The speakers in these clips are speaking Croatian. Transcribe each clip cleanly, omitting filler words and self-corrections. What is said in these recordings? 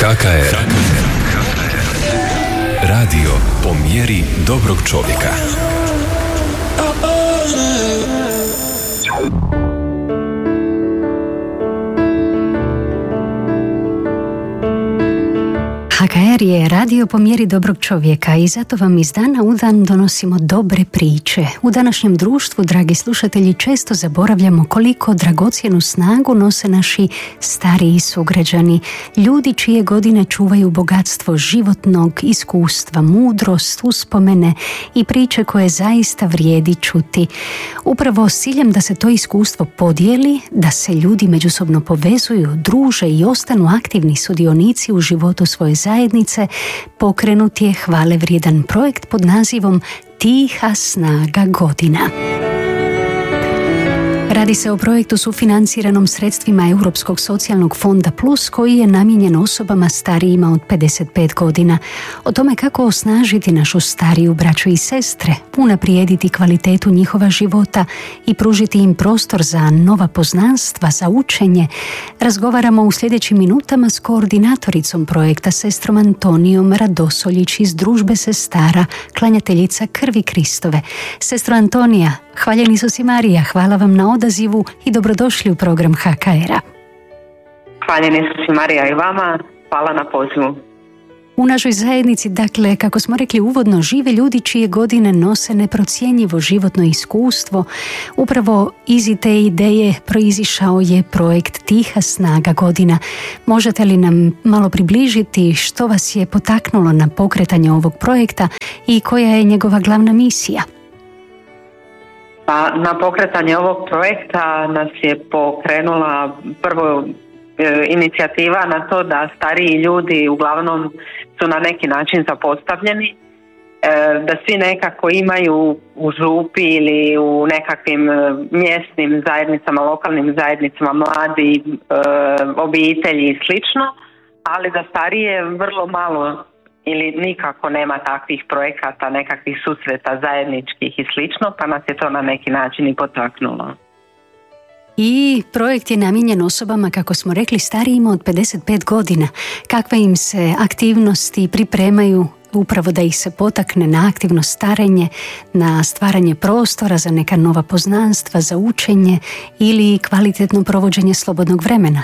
HKR. Radio po mjeri dobrog čovjeka. HKR je radio po mjeri dobrog čovjeka i zato vam iz dana u dan donosimo dobre priče. U današnjem društvu, dragi slušatelji, često zaboravljamo koliko dragocjenu snagu nose naši stariji sugrađani, ljudi čije godine čuvaju bogatstvo životnog iskustva, mudrost, uspomene i priče koje zaista vrijedi čuti. Upravo s ciljem da se to iskustvo podijeli, da se ljudi međusobno povezuju, druže i ostanu aktivni sudionici u životu svoje zajednice, pokrenut je hvale vrijedan projekt pod nazivom Tiha snaga godina. Radi se o projektu sufinanciranom sredstvima Europskog socijalnog fonda Plus, koji je namijenjen osobama starijima od 55 godina. O tome kako osnažiti našu stariju braću i sestre, unaprijediti kvalitetu njihova života i pružiti im prostor za nova poznanstva, za učenje, razgovaramo u sljedećim minutama s koordinatoricom projekta, sestrom Antonijom Radosoljić iz Družbe sestara, klanjateljica Krvi Kristove. Sestro Antonija, hvaljen Isus i Marija, hvala vam na odazivu i dobrodošli u program HKR-a. Hvaljen Isus i Marija i vama, hvala na pozivu. U našoj zajednici, dakle, kako smo rekli uvodno, žive ljudi čije godine nose neprocjenjivo životno iskustvo. Upravo iz te ideje proizišao je projekt Tiha snaga godina. Možete li nam malo približiti što vas je potaknulo na pokretanje ovog projekta i koja je njegova glavna misija? Pa, na pokretanje ovog projekta nas je pokrenula prvo inicijativa na to da stariji ljudi uglavnom su na neki način zapostavljeni, da svi nekako imaju u župi ili u nekakvim mjesnim zajednicama, lokalnim zajednicama, mladi, obitelji i slično, ali da starije vrlo malo ili nikako nema takvih projekata, nekakvih susreta zajedničkih i slično, pa nas je to na neki način i potaknulo. I projekt je namijenjen osobama, kako smo rekli, starijima od 55 godina. Kakve im se aktivnosti pripremaju upravo da ih se potakne na aktivno starenje, na stvaranje prostora za neka nova poznanstva, za učenje ili kvalitetno provođenje slobodnog vremena?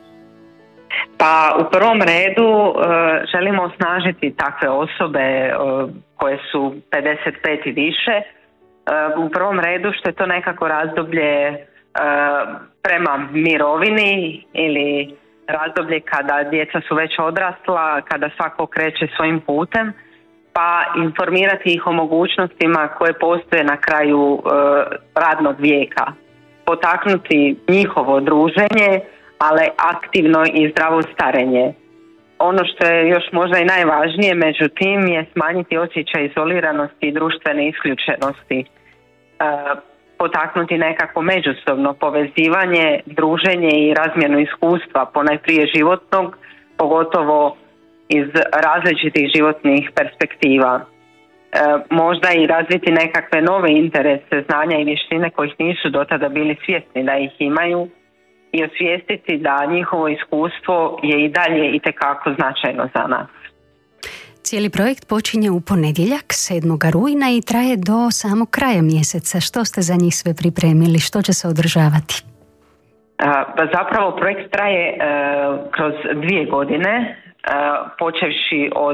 Pa u prvom redu želimo osnažiti takve osobe koje su 55 i više. U prvom redu što je to nekako razdoblje prema mirovini ili razdoblje kada djeca su već odrasla, kada svako kreće svojim putem, pa informirati ih o mogućnostima koje postoje na kraju radnog vijeka. Potaknuti njihovo druženje, ali aktivno i zdravo starenje. Ono što je još možda i najvažnije, međutim, je smanjiti osjećaj izoliranosti i društvene isključenosti. Potaknuti nekako međusobno povezivanje, druženje i razmjenu iskustva, ponajprije životnog, pogotovo iz različitih životnih perspektiva. Možda i razviti nekakve nove interese, znanja i vještine kojih nisu do tada bili svjesni da ih imaju i osvijestiti da njihovo iskustvo je i dalje itekako značajno za nas. Cijeli projekt počinje u ponedjeljak 7. rujna i traje do samog kraja mjeseca. Što ste za njih sve pripremili? Što će se održavati? Zapravo projekt traje kroz 2 godine, počevši od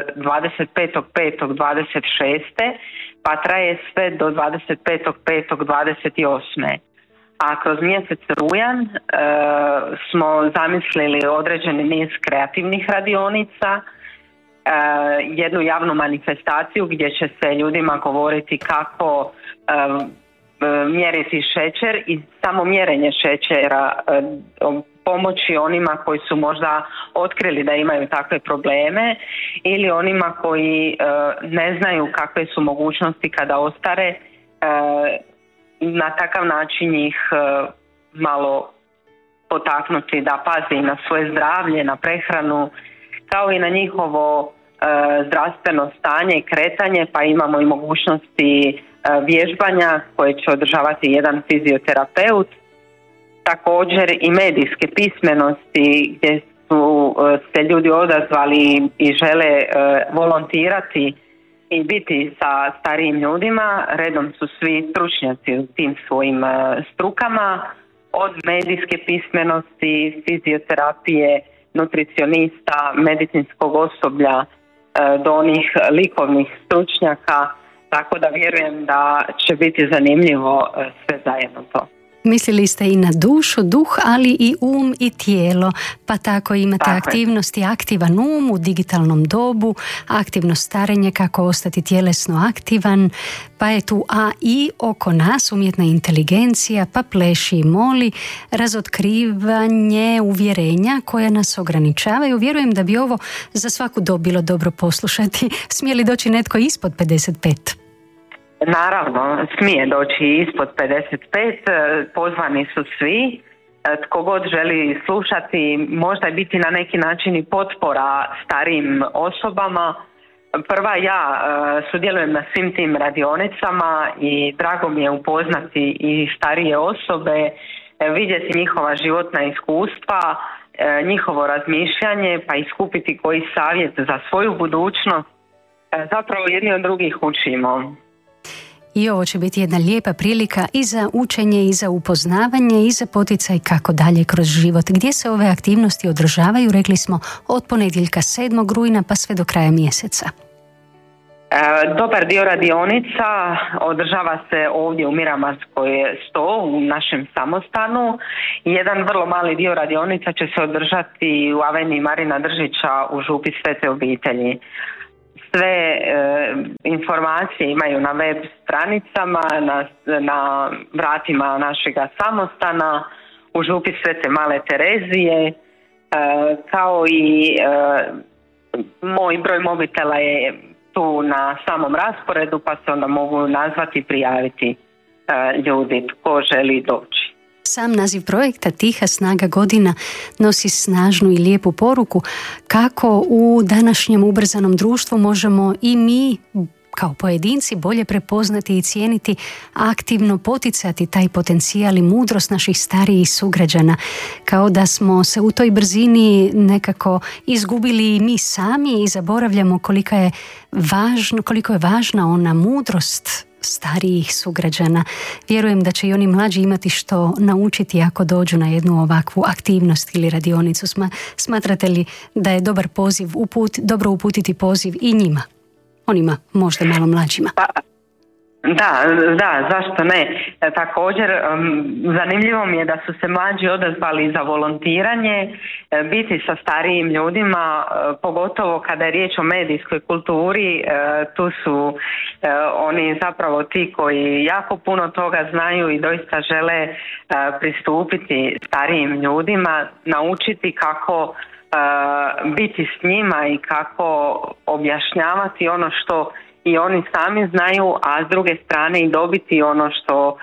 25.5.26. pa traje sve do 25.5.28. A kroz mjesec rujan smo zamislili određeni niz kreativnih radionica, jednu javnu manifestaciju gdje će se ljudima govoriti kako mjeriti šećer i samo mjerenje šećera, pomoći onima koji su možda otkrili da imaju takve probleme ili onima koji ne znaju kakve su mogućnosti kada ostare, na takav način ih malo potaknuti da pazi na svoje zdravlje, na prehranu, kao i na njihovo zdravstveno stanje i kretanje, pa imamo i mogućnosti vježbanja koje će održavati jedan fizioterapeut. Također i medijske pismenosti gdje su su se ljudi odazvali i žele volontirati i biti sa starijim ljudima. Redom su svi stručnjaci u tim svojim strukama, od medijske pismenosti, fizioterapije, nutricionista, medicinskog osoblja do onih likovnih stručnjaka, tako da vjerujem da će biti zanimljivo sve zajedno to. Mislili ste i na dušu, duh, ali i um i tijelo, pa tako imate aktivnosti, aktivan um u digitalnom dobu, aktivno starenje, kako ostati tjelesno aktivan, pa je tu AI oko nas, umjetna inteligencija, pa pleši i moli, razotkrivanje uvjerenja koja nas ograničavaju. Vjerujem da bi ovo za svaku dob bilo dobro poslušati. Smije li doći netko ispod 55? Naravno, smije doći ispod 55, pozvani su svi, tko god želi slušati, možda biti na neki način i potpora starijim osobama. Prva, ja sudjelujem na svim tim radionicama i drago mi je upoznati i starije osobe, vidjeti njihova životna iskustva, njihovo razmišljanje, pa iskupiti koji savjet za svoju budućnost. Zapravo jedni od drugih učimo. I ovo će biti jedna lijepa prilika i za učenje, i za upoznavanje, i za poticaj kako dalje kroz život. Gdje se ove aktivnosti održavaju, rekli smo, od ponedjeljka 7. rujna pa sve do kraja mjeseca. Dobar dio radionica održava se ovdje u Miramarskoj 100 u našem samostanu. Jedan vrlo mali dio radionica će se održati u Aveniji Marina Držića u Župi Svete Obitelji. Sve informacije imaju na web stranicama, na vratima našega samostana u Župi Svete Male Terezije, kao i moj broj mobitela je tu na samom rasporedu, pa se onda mogu nazvati i prijaviti ljudi tko želi doći. Sam naziv projekta Tiha snaga godina nosi snažnu i lijepu poruku kako u današnjem ubrzanom društvu možemo i mi kao pojedinci bolje prepoznati i cijeniti, aktivno poticati taj potencijal i mudrost naših starijih sugrađana. Kao da smo se u toj brzini nekako izgubili i mi sami i zaboravljamo koliko je važna ona mudrost starijih sugrađana. Vjerujem da će i oni mlađi imati što naučiti ako dođu na jednu ovakvu aktivnost ili radionicu. Smatrate li da je dobar poziv dobro uputiti poziv i njima, onima možda malo mlađima? Da, zašto ne? Također, zanimljivo mi je da su se mlađi odazvali za volontiranje, biti sa starijim ljudima, pogotovo kada je riječ o medijskoj kulturi, tu su oni zapravo ti koji jako puno toga znaju i doista žele pristupiti starijim ljudima, naučiti kako biti s njima i kako objašnjavati ono što i oni sami znaju, a s druge strane i dobiti ono što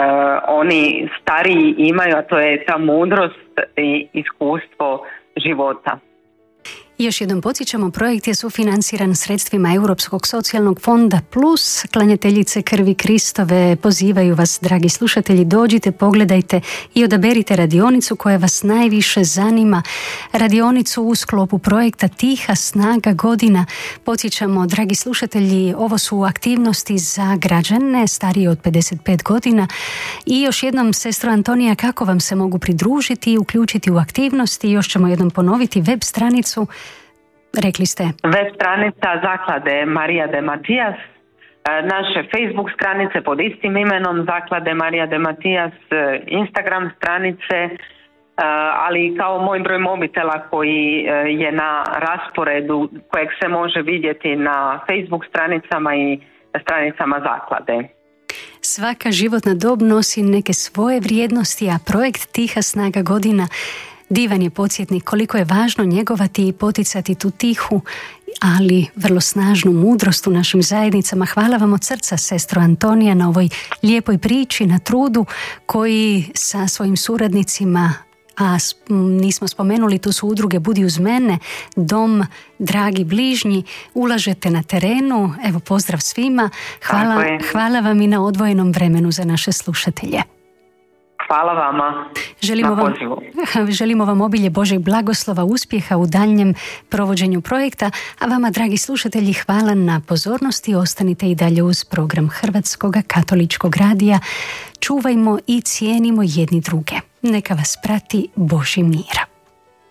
oni stariji imaju, a to je ta mudrost i iskustvo života. Još jednom podsjećamo, projekt je sufinanciran sredstvima Europskog socijalnog fonda Plus. Klanjateljice krvi Kristove pozivaju vas, dragi slušatelji, dođite, pogledajte i odaberite radionicu koja vas najviše zanima. Radionicu u sklopu projekta Tiha snaga godina. Podsjećamo, dragi slušatelji, ovo su aktivnosti za građane starije od 55 godina. I još jednom, sestro Antonija, kako vam se mogu pridružiti i uključiti u aktivnosti? Još ćemo jednom ponoviti web stranicu. Rekli ste. Web stranica Zaklade Marija de Matijas, naše Facebook stranice pod istim imenom Zaklade Marija de Matijas, Instagram stranice, ali kao moj broj mobitela koji je na rasporedu, kojeg se može vidjeti na Facebook stranicama i stranicama Zaklade. Svaka životna dob nosi neke svoje vrijednosti, a projekt Tiha snaga godina divan je podsjetnik koliko je važno njegovati i poticati tu tihu, ali vrlo snažnu mudrost u našim zajednicama. Hvala vam od srca, sestro Antonija, na ovoj lijepoj priči, na trudu koji sa svojim suradnicima, a nismo spomenuli, tu su udruge Budi uz mene, Dom Dragi bližnji, ulažete na terenu. Evo, pozdrav svima. Hvala vam i na odvojenom vremenu za naše slušatelje. hvala vama na pozivu. Želimo vam obilje Božeg blagoslova, uspjeha u daljnjem provođenju projekta, a vama, dragi slušatelji, hvala na pozornosti. Ostanite i dalje uz program Hrvatskog katoličkog radija. Čuvajmo i cijenimo jedni druge. Neka vas prati Božji mir.